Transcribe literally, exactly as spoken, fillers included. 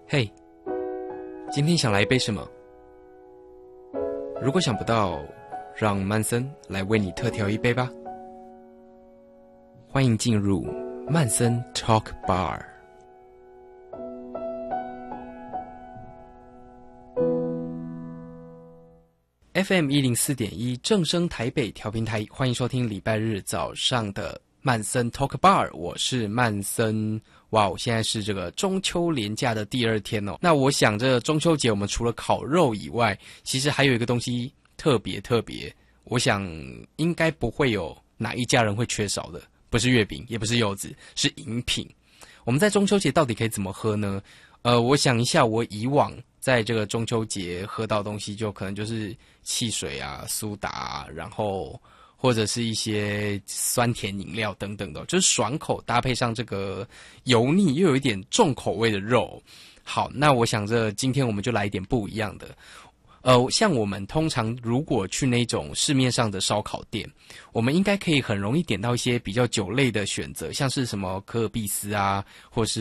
嘿，今天想来一杯什么？如果想不到，让曼森来为你特调一杯吧。欢迎进入曼森 Talk Bar。F M 一零四点一正声台北调频台，欢迎收听礼拜日早上的曼森 Talk Bar， 我是曼森。哇，现在是这个中秋连假的第二天哦。那我想这中秋节我们除了烤肉以外，其实还有一个东西特别特别，我想应该不会有哪一家人会缺少的，不是月饼，也不是柚子，是饮品。我们在中秋节到底可以怎么喝呢？呃，我想一下，我以往在这个中秋节喝到的东西，就可能就是汽水啊、苏打啊，然后或者是一些酸甜饮料等等的，就是爽口，搭配上这个油腻又有一点重口味的肉。好，那我想着今天我们就来一点不一样的。呃，像我们通常如果去那种市面上的烧烤店，我们应该可以很容易点到一些比较酒类的选择，像是什么可尔必斯啊，或是